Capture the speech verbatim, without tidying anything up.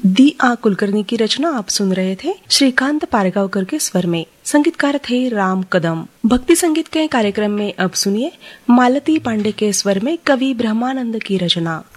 दी आ कुलकर्णी की रचना आप सुन रहे थे श्रीकांत पारगांवकर के स्वर में। संगीतकार थे राम कदम। भक्ति संगीत के कार्यक्रम में अब सुनिए मालती पांडे के स्वर में कवि ब्रह्मानंद की रचना।